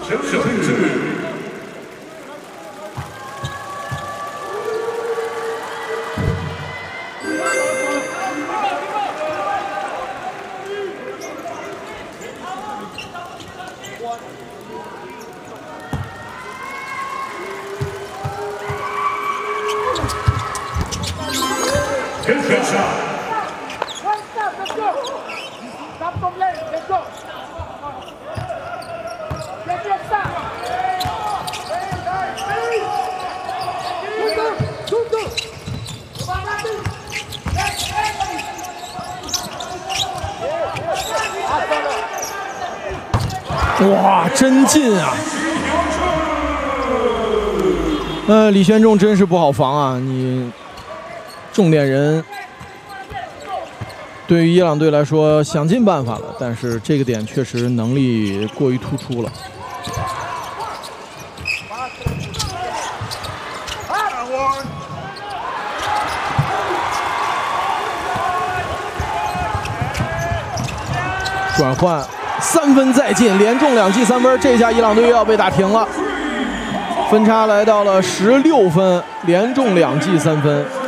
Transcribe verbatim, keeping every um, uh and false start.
哇，真近啊！呃，李轩仲真是不好防啊！你重点人对于伊朗队来说想尽办法了，但是这个点确实能力过于突出了。转换。 三分再进，连中两记三分，这下伊朗队又要被打平了，分差来到了十六分，连中两记三分。